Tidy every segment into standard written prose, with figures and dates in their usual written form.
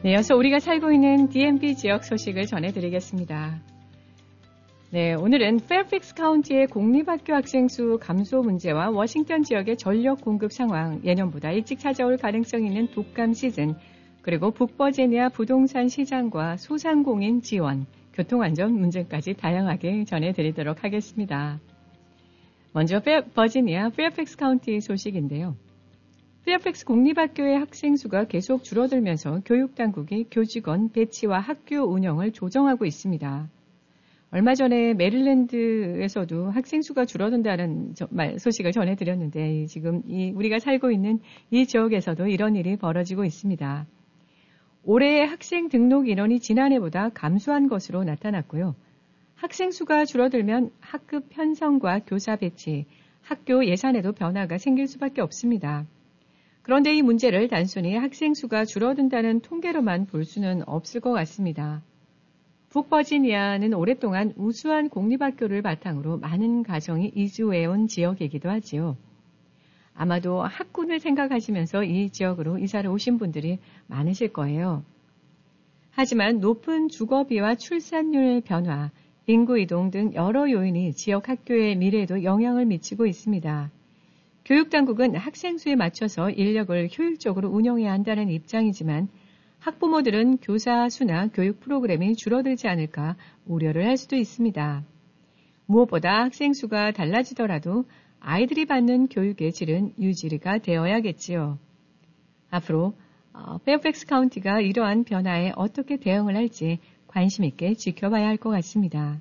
네, 이어서 우리가 살고 있는 DMV 지역 소식을 전해드리겠습니다. 네, 오늘은 페어팩스 카운티의 공립학교 학생 수 감소 문제와 워싱턴 지역의 전력 공급 상황, 예년보다 일찍 찾아올 가능성이 있는 독감 시즌, 그리고 북버지니아 부동산 시장과 소상공인 지원, 교통안전 문제까지 다양하게 전해드리도록 하겠습니다. 먼저 버지니아 페어팩스 카운티 소식인데요. 페어팩스 공립학교의 학생 수가 계속 줄어들면서 교육당국이 교직원 배치와 학교 운영을 조정하고 있습니다. 얼마 전에 메릴랜드에서도 학생 수가 줄어든다는 소식을 전해드렸는데 지금 우리가 살고 있는 이 지역에서도 이런 일이 벌어지고 있습니다. 올해의 학생 등록 인원이 지난해보다 감소한 것으로 나타났고요. 학생 수가 줄어들면 학급 편성과 교사 배치, 학교 예산에도 변화가 생길 수밖에 없습니다. 그런데 이 문제를 단순히 학생 수가 줄어든다는 통계로만 볼 수는 없을 것 같습니다. 북버지니아는 오랫동안 우수한 공립학교를 바탕으로 많은 가정이 이주해온 지역이기도 하지요. 아마도 학군을 생각하시면서 이 지역으로 이사를 오신 분들이 많으실 거예요. 하지만 높은 주거비와 출산율 변화, 인구 이동 등 여러 요인이 지역 학교의 미래에도 영향을 미치고 있습니다. 교육당국은 학생 수에 맞춰서 인력을 효율적으로 운영해야 한다는 입장이지만 학부모들은 교사 수나 교육 프로그램이 줄어들지 않을까 우려를 할 수도 있습니다. 무엇보다 학생 수가 달라지더라도 아이들이 받는 교육의 질은 유지가 되어야겠지요. 앞으로 페어팩스 카운티가 이러한 변화에 어떻게 대응을 할지 관심 있게 지켜봐야 할 것 같습니다.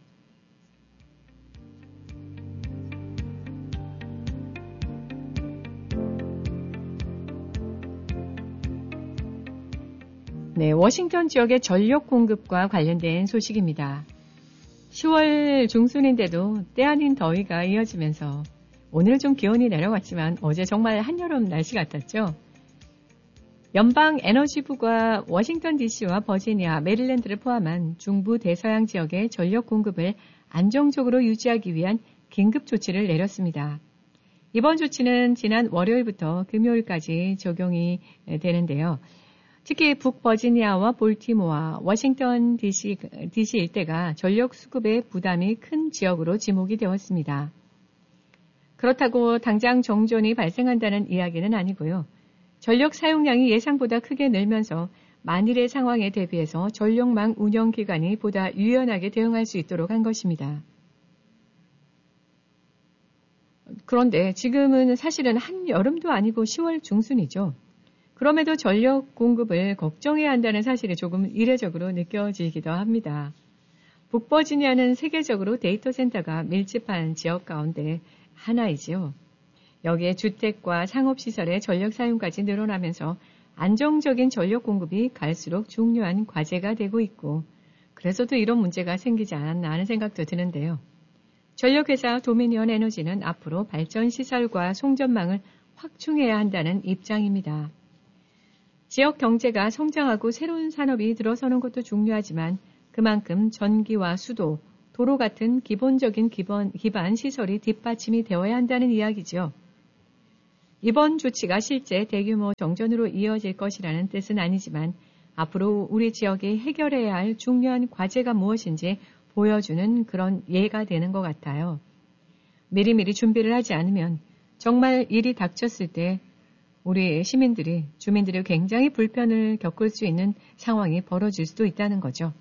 네, 워싱턴 지역의 전력 공급과 관련된 소식입니다. 10월 중순인데도 때 아닌 더위가 이어지면서 오늘 좀 기온이 내려갔지만 어제 정말 한여름 날씨 같았죠. 연방 에너지부가 워싱턴 DC와 버지니아, 메릴랜드를 포함한 중부 대서양 지역의 전력 공급을 안정적으로 유지하기 위한 긴급 조치를 내렸습니다. 이번 조치는 지난 월요일부터 금요일까지 적용이 되는데요. 특히 북버지니아와 볼티모어, 워싱턴 DC 일대가 전력 수급의 부담이 큰 지역으로 지목이 되었습니다. 그렇다고 당장 정전이 발생한다는 이야기는 아니고요. 전력 사용량이 예상보다 크게 늘면서 만일의 상황에 대비해서 전력망 운영 기관이 보다 유연하게 대응할 수 있도록 한 것입니다. 그런데 지금은 사실은 한여름도 아니고 10월 중순이죠. 그럼에도 전력 공급을 걱정해야 한다는 사실이 조금 이례적으로 느껴지기도 합니다. 북버지니아는 세계적으로 데이터 센터가 밀집한 지역 가운데 하나이지요. 여기에 주택과 상업시설의 전력 사용까지 늘어나면서 안정적인 전력 공급이 갈수록 중요한 과제가 되고 있고 그래서도 이런 문제가 생기지 않았나 하는 생각도 드는데요. 전력회사 도미니언 에너지는 앞으로 발전시설과 송전망을 확충해야 한다는 입장입니다. 지역 경제가 성장하고 새로운 산업이 들어서는 것도 중요하지만 그만큼 전기와 수도, 도로 같은 기본적인 기반 시설이 뒷받침이 되어야 한다는 이야기죠. 이번 조치가 실제 대규모 정전으로 이어질 것이라는 뜻은 아니지만 앞으로 우리 지역이 해결해야 할 중요한 과제가 무엇인지 보여주는 그런 예가 되는 것 같아요. 미리미리 준비를 하지 않으면 정말 일이 닥쳤을 때 우리 주민들이 굉장히 불편을 겪을 수 있는 상황이 벌어질 수도 있다는 거죠.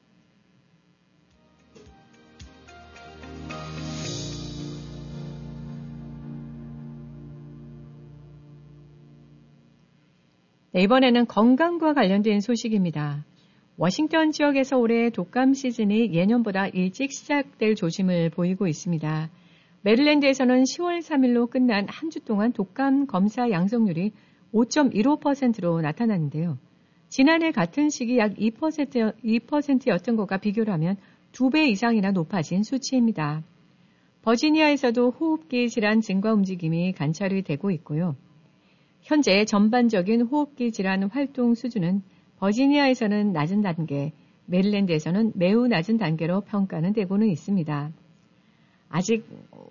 네, 이번에는 건강과 관련된 소식입니다. 워싱턴 지역에서 올해 독감 시즌이 예년보다 일찍 시작될 조짐을 보이고 있습니다. 메릴랜드에서는 10월 3일로 끝난 한 주 동안 독감 검사 양성률이 5.15%로 나타났는데요. 지난해 같은 시기 약 2%였던 것과 비교를 하면 2배 이상이나 높아진 수치입니다. 버지니아에서도 호흡기 질환 증가 움직임이 관찰이 되고 있고요. 현재 전반적인 호흡기 질환 활동 수준은 버지니아에서는 낮은 단계, 메릴랜드에서는 매우 낮은 단계로 평가는 되고는 있습니다. 아직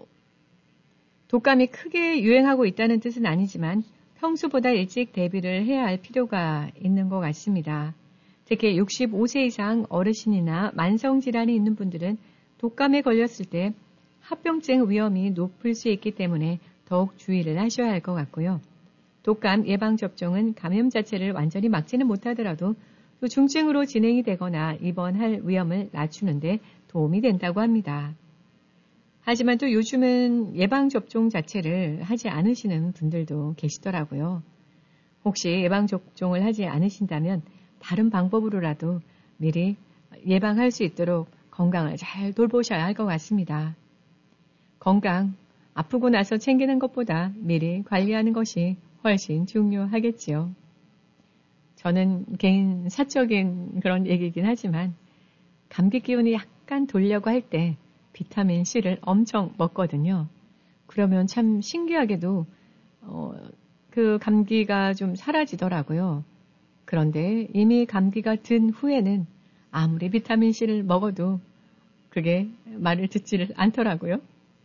독감이 크게 유행하고 있다는 뜻은 아니지만 평소보다 일찍 대비를 해야 할 필요가 있는 것 같습니다. 특히 65세 이상 어르신이나 만성질환이 있는 분들은 독감에 걸렸을 때 합병증 위험이 높을 수 있기 때문에 더욱 주의를 하셔야 할 것 같고요. 독감 예방접종은 감염 자체를 완전히 막지는 못하더라도 또 중증으로 진행이 되거나 입원할 위험을 낮추는데 도움이 된다고 합니다. 하지만 또 요즘은 예방접종 자체를 하지 않으시는 분들도 계시더라고요. 혹시 예방접종을 하지 않으신다면 다른 방법으로라도 미리 예방할 수 있도록 건강을 잘 돌보셔야 할 것 같습니다. 건강, 아프고 나서 챙기는 것보다 미리 관리하는 것이 훨씬 중요하겠지요. 저는 개인 사적인 그런 얘기이긴 하지만 감기 기운이 약간 돌려고 할 때 비타민 C를 엄청 먹거든요. 그러면 참 신기하게도 그 감기가 좀 사라지더라고요. 그런데 이미 감기가 든 후에는 아무리 비타민 C를 먹어도 그게 말을 듣지를 않더라고요.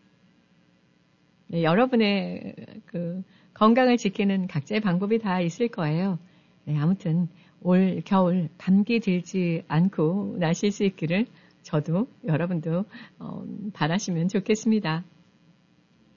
네, 여러분의 그 건강을 지키는 각자의 방법이 다 있을 거예요. 네, 아무튼 올 겨울 감기 들지 않고 나실 수 있기를 저도 여러분도 바라시면 좋겠습니다.